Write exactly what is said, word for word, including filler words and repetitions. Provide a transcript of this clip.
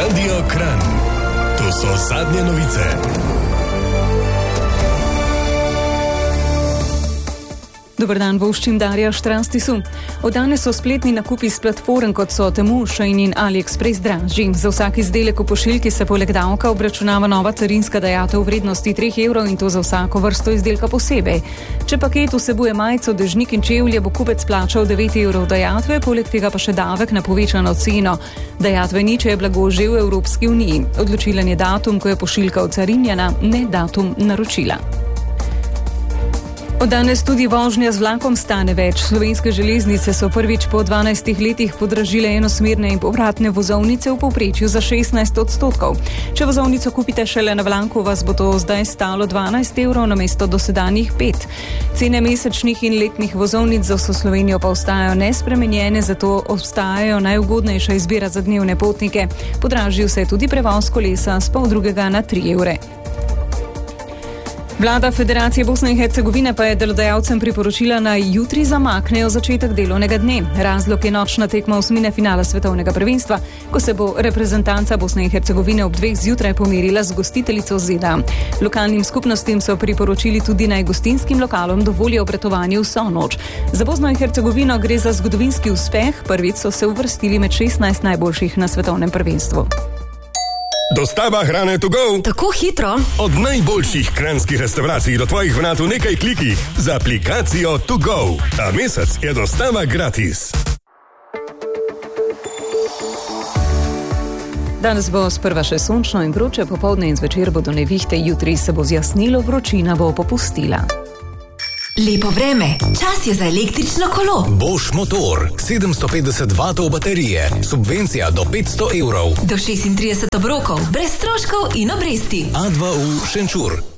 Radio Kranj. To so zadnje novice. Dobar dan, voščim Darja Štranstisu. Od danes so spletni nakupi s platform, kot so Temu, Shein in AliExpress dražji. Za vsak izdelek v pošiljki se poleg davka obračunava nova carinska dajatev v vrednosti treh evrov in to za vsako vrsto izdelka posebej. Če paket vsebuje majico, dežnik in čevlje, bo kupec plačal devet evrov dajatve, poleg tega pa še davek na povečano ceno. Dajatve ni, če je blago že v Evropski uniji. Odločilen je datum, ko je pošiljka ocarinjena, ne datum naročila. Od danes tudi vožnja z vlakom stane več. Slovenske železnice so prvič po dvanajstih letih podražile enosmerne in povratne vozovnice v povprečju za šestnajst odstotkov. Če vozovnico kupite šele na vlaku, vas bo to zdaj stalo dvanajst evrov namesto dosedanjih pet. Cene mesečnih in letnih vozovnic za vso Slovenijo pa ostajajo nespremenjene, zato obstajajo najugodnejša izbira za dnevne potnike. Podražil se je tudi prevoz kolesa s pol drugega na tri evre. Vlada Federacije Bosne in Hercegovine pa je delodajalcem priporočila, naj jutri zamaknejo začetek delovnega dne. Razlog je nočna tekma osmine finala svetovnega prvenstva, ko se bo reprezentanca Bosne in Hercegovine ob dveh zjutraj pomerila z gostiteljico Z D A. Lokalnim skupnostim so priporočili tudi, naj gostinskim lokalom dovolijo obratovanje vso noč. Za Bosno in Hercegovino gre za zgodovinski uspeh, prvič so se uvrstili med šestnajst najboljših na svetovnem prvenstvu. Dostava hrane to go. Tako hitro. Od najboljših kranjskih restavracij do tvojih vrat v nekaj klikih z aplikacijo to go. Ta mesec je dostava gratis. Danes bo sprva še sončno in vroče, popoldne in zvečer bodo nevihte, jutri se bo zjasnilo, vročina bo popustila. Lepo vreme, čas je za električno kolo. Bosch motor, sedemsto petdeset vatov baterije, subvencija do petsto evrov. Do šestintrideset obrokov, brez stroškov in obresti. A dva U Šenčur.